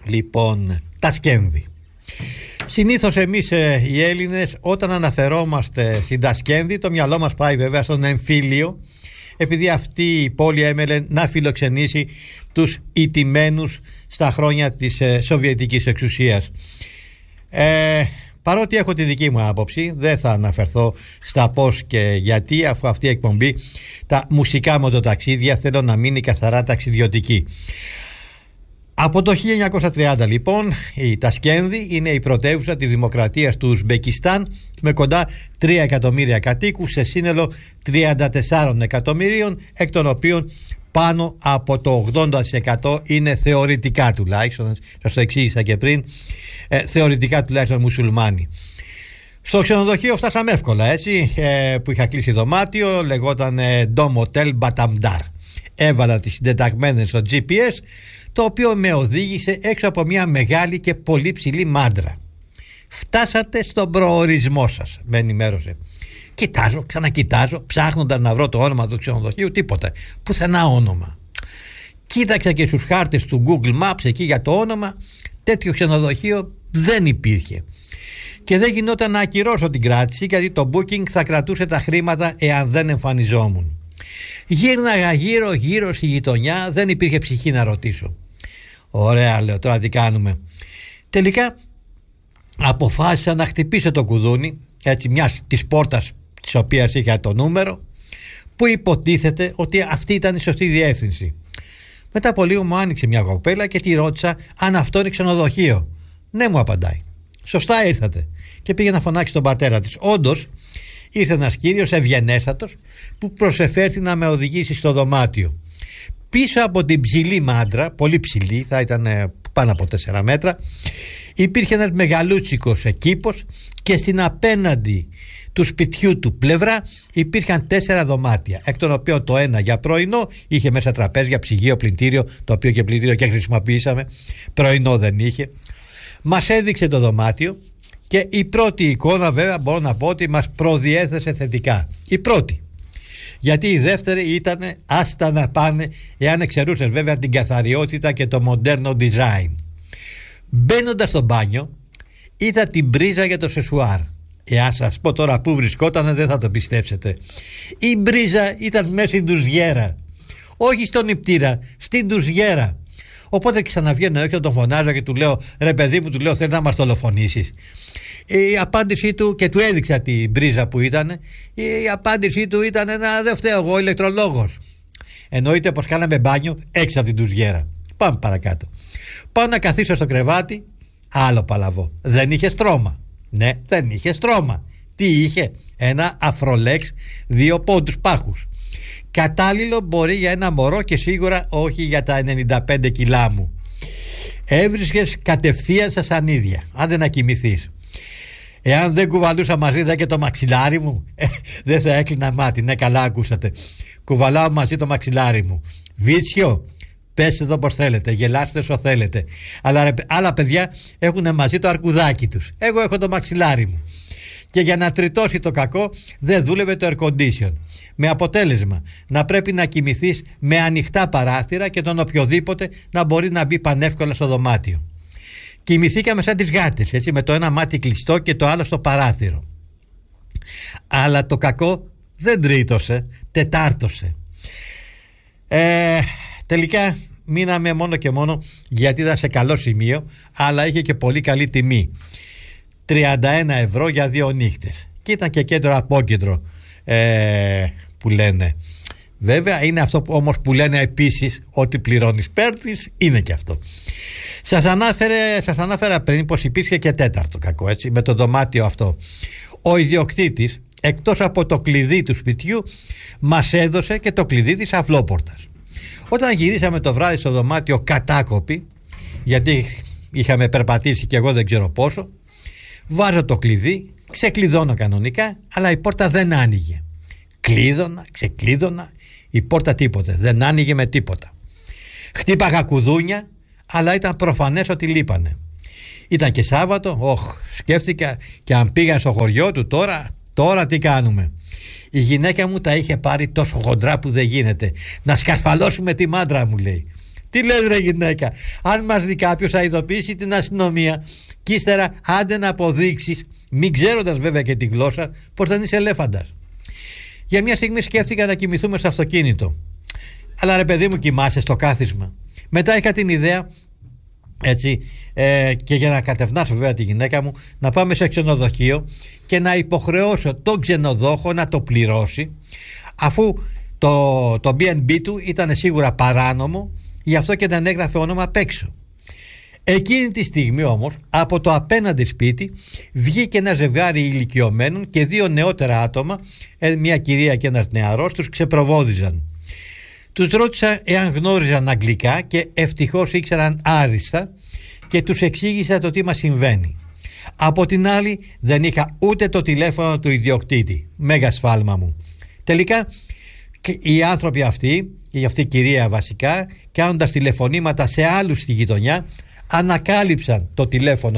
Λοιπόν, τα Σκένδη. Συνήθως εμείς οι Έλληνες, όταν αναφερόμαστε στην Τασκένδη, το μυαλό μας πάει βέβαια στον εμφύλιο, επειδή αυτή η πόλη έμελε να φιλοξενήσει τους ηττημένους στα χρόνια της Σοβιετικής εξουσίας. Παρότι έχω τη δική μου άποψη, δεν θα αναφερθώ στα πώς και γιατί, αφού αυτή η εκπομπή, τα μουσικά μοτοταξίδια, θέλω να μείνει καθαρά ταξιδιωτική. Από το 1930 λοιπόν η Τασκένδη είναι η πρωτεύουσα της δημοκρατίας του Ουσμπεκιστάν, με κοντά 3 εκατομμύρια κατοίκους σε σύνολο 34 εκατομμυρίων, εκ των οποίων πάνω από το 80% είναι θεωρητικά τουλάχιστον, σας το εξήγησα και πριν, θεωρητικά τουλάχιστον μουσουλμάνοι. Στο ξενοδοχείο φτάσαμε εύκολα, έτσι, που είχα κλείσει δωμάτιο, λεγόταν Dom Hotel Batamdar. Έβαλα τις συντεταγμένες στο GPS, το οποίο με οδήγησε έξω από μια μεγάλη και πολύ ψηλή μάντρα. Φτάσατε στον προορισμό σας, με ενημέρωσε. Κοιτάζω, ξανακοιτάζω, ψάχνοντας να βρω το όνομα του ξενοδοχείου, τίποτα, πουθενά όνομα. Κοίταξα και στους χάρτες του Google Maps εκεί για το όνομα, τέτοιο ξενοδοχείο δεν υπήρχε. Και δεν γινόταν να ακυρώσω την κράτηση, γιατί το booking θα κρατούσε τα χρήματα εάν δεν εμφανιζόμουν. Γύρναγα γύρω στη γειτονιά, δεν υπήρχε ψυχή να ρωτήσω. Ωραία, λέω, τώρα τι κάνουμε. Τελικά αποφάσισα να χτυπήσω το κουδούνι, έτσι, μιας της πόρτας της οποίας είχα το νούμερο, που υποτίθεται ότι αυτή ήταν η σωστή διεύθυνση. Μετά από λίγο μου άνοιξε μια κοπέλα και τη ρώτησα αν αυτό είναι ξενοδοχείο. Ναι, μου απαντάει. Σωστά ήρθατε. Και πήγε να φωνάξει τον πατέρα της. Όντως ήρθε ένας κύριος ευγενέστατος που προσεφέρθη να με οδηγήσει στο δωμάτιο. Πίσω από την ψηλή μάντρα, πολύ ψηλή, θα ήταν πάνω από 4 μέτρα, υπήρχε ένας μεγαλούτσικος κήπος και στην απέναντι του σπιτιού του πλευρά υπήρχαν 4 δωμάτια, εκ των οποίων το ένα για πρωινό είχε μέσα τραπέζια, ψυγείο, πλυντήριο, το οποίο και πλυντήριο και χρησιμοποιήσαμε, πρωινό δεν είχε. Μας έδειξε το δωμάτιο και η πρώτη εικόνα, βέβαια, μπορώ να πω ότι μας προδιέθεσε θετικά. Η πρώτη. Γιατί η δεύτερη ήταν άστα να πάνε, εάν εξαιρούσες βέβαια την καθαριότητα και το μοντέρνο design. Μπαίνοντας στο μπάνιο, είδα την μπρίζα για το σεσουάρ. Εάν σας πω τώρα που βρισκότανε, δεν θα το πιστέψετε. Η μπρίζα ήταν μέσα στην ντουζιέρα. Όχι στον νηπτήρα, στην ντουζιέρα. Οπότε ξαναβγαίνω έξω, τον φωνάζω και του λέω, ρε παιδί μου, του λέω, θέλει να μας δολοφονήσεις. Η απάντησή του, και του έδειξα την μπρίζα που ήταν, η απάντησή του ήταν δεν φταίω εγώ, ηλεκτρολόγος. Εννοείται πως κάναμε μπάνιο έξω από την ντουζιέρα. Πάμε παρακάτω. Πάω να καθίσω στο κρεβάτι, άλλο παλαβό. Δεν είχε στρώμα. Ναι, δεν είχε στρώμα. Τι είχε? Ένα αφρολέξ 2 πόντους πάχους. Κατάλληλο μπορεί για ένα μωρό και σίγουρα όχι για τα 95 κιλά μου. Έβρισκες κατευθείαν στα σανίδια, αν δεν ακοιμηθείς. Εάν δεν κουβαλούσα μαζί και το μαξιλάρι μου, δεν θα έκλεινα μάτι. Ναι, καλά ακούσατε. Κουβαλάω μαζί το μαξιλάρι μου. Βίτσιο, πέστε εδώ πως θέλετε, γελάστε όσο θέλετε. Αλλά άλλα παιδιά έχουν μαζί το αρκουδάκι τους. Εγώ έχω το μαξιλάρι μου. Και για να τριτώσει το κακό, δεν δούλευε το air condition. Με αποτέλεσμα να πρέπει να κοιμηθείς με ανοιχτά παράθυρα και τον οποιοδήποτε να μπορεί να μπει πανεύκολα στο δωμάτιο. Κοιμηθήκαμε σαν τις γάτες, έτσι, με το ένα μάτι κλειστό και το άλλο στο παράθυρο. Αλλά το κακό δεν τρίτωσε, τετάρτωσε. Τελικά μείναμε μόνο και μόνο γιατί ήταν σε καλό σημείο, αλλά είχε και πολύ καλή τιμή. 31 ευρώ για 2 νύχτες. Και ήταν και κέντρο απόκεντρο, που λένε. Βέβαια είναι αυτό που, όμως, που λένε επίσης ότι πληρώνεις παίρνεις, είναι και αυτό. Σας ανάφερα πριν πως υπήρχε και τέταρτο κακό, έτσι, με το δωμάτιο αυτό. Ο ιδιοκτήτης, εκτός από το κλειδί του σπιτιού, μας έδωσε και το κλειδί της αυλόπορτας. Όταν γυρίσαμε το βράδυ στο δωμάτιο κατάκοποι, γιατί είχαμε περπατήσει και εγώ δεν ξέρω πόσο, βάζω το κλειδί, ξεκλειδώνω κανονικά, αλλά η πόρτα δεν άνοιγε. Κλείδωνα, ξεκλείδωνα, η πόρτα τίποτε, δεν άνοιγε με τίποτα. Χτύπαγα κουδούνια, αλλά ήταν προφανές ότι λείπανε. Ήταν και Σάββατο, σκέφτηκα, και αν πήγαν στο χωριό του τώρα τι κάνουμε. Η γυναίκα μου τα είχε πάρει τόσο χοντρά που δεν γίνεται. Να σκαρφαλώσουμε τη μάντρα, μου λέει. Τι λες ρε γυναίκα? Αν μας δει κάποιος θα ειδοποιήσει την αστυνομία και ύστερα άντε να αποδείξεις, μην ξέροντας βέβαια και τη γλώσσα, πως δεν είσαι ελέφαντας. Για μια στιγμή σκέφτηκα να κοιμηθούμε στο αυτοκίνητο. Αλλά ρε παιδί μου, κοιμάσαι στο κάθισμα. Μετά είχα την ιδέα, έτσι, και για να κατευνάσω βέβαια τη γυναίκα μου, να πάμε σε ξενοδοχείο και να υποχρεώσω τον ξενοδόχο να το πληρώσει, αφού το B&B του ήταν σίγουρα παράνομο, γι' αυτό και δεν έγραφε όνομα απ' έξω. Εκείνη τη στιγμή όμως από το απέναντι σπίτι βγήκε ένα ζευγάρι ηλικιωμένων και δύο νεότερα άτομα, μια κυρία και ένας νεαρός, τους ξεπροβόδιζαν. Τους ρώτησα εάν γνώριζαν αγγλικά και ευτυχώς ήξεραν άριστα και τους εξήγησα το τι μας συμβαίνει. Από την άλλη δεν είχα ούτε το τηλέφωνο του ιδιοκτήτη. Μέγα σφάλμα μου. Τελικά οι άνθρωποι αυτοί, η αυτή κυρία βασικά, κάνοντας τηλεφωνήματα σε άλλους στη γειτονιά, ανακάλυψαν το τηλέφωνο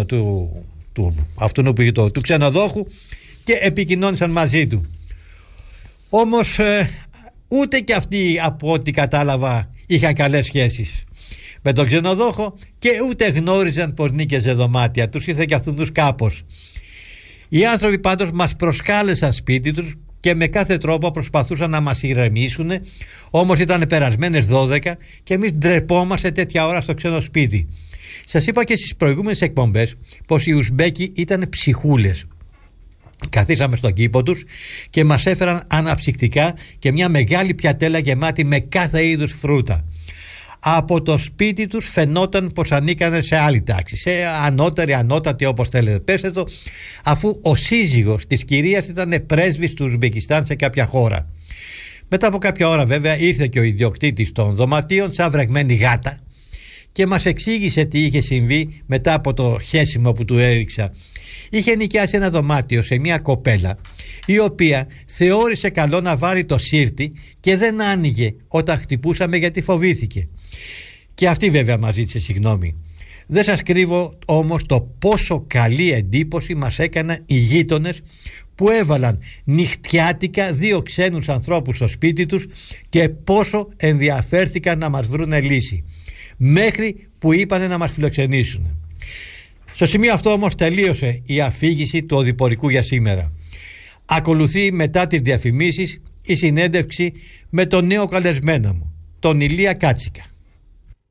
του ξενοδόχου και επικοινώνησαν μαζί του. Όμως ούτε και αυτοί, από ό,τι κατάλαβα, είχαν καλές σχέσεις με τον ξενοδόχο και ούτε γνώριζαν πως νίκαιζε δωμάτια. Τους ήρθε και αυτούς τους κάπως. Οι άνθρωποι πάντως μας προσκάλεσαν σπίτι τους και με κάθε τρόπο προσπαθούσαν να μας ηρεμήσουν, όμως ήταν περασμένες 12 και εμείς ντρεπόμαστε τέτοια ώρα στο ξένο σπίτι. Σας είπα και στις προηγούμενες εκπομπές πως οι Ουσμπέκοι ήταν ψυχούλες. Καθίσαμε στον κήπο τους και μας έφεραν αναψυκτικά και μια μεγάλη πιατέλα γεμάτη με κάθε είδους φρούτα. Από το σπίτι τους φαινόταν πως ανήκανε σε άλλη τάξη, σε ανώτερη, ανώτατη, όπως θέλετε πέστε το, αφού ο σύζυγος της κυρίας ήταν πρέσβης του Ουσμπεκιστάν σε κάποια χώρα. Μετά από κάποια ώρα βέβαια ήρθε και ο ιδιοκτήτης των δωματίων σαν βρεγμένη γάτα και μας εξήγησε τι είχε συμβεί μετά από το χέσιμο που του έριξα. Είχε νοικιάσει ένα δωμάτιο σε μια κοπέλα η οποία θεώρησε καλό να βάλει το σύρτη και δεν άνοιγε όταν χτυπούσαμε γιατί φοβήθηκε. Και αυτή βέβαια μας ζήτησε συγγνώμη. Δεν σας κρύβω όμως το πόσο καλή εντύπωση μας έκαναν οι γείτονες που έβαλαν νυχτιάτικα δύο ξένους ανθρώπους στο σπίτι τους και πόσο ενδιαφέρθηκαν να μας βρούνε λύση, μέχρι που είπανε να μας φιλοξενήσουν. Στο σημείο αυτό όμως τελείωσε η αφήγηση του οδηπορικού για σήμερα. Ακολουθεί μετά τις διαφημίσεις η συνέντευξη με τον νέο καλεσμένο μου, τον Ηλία Κάτσικα.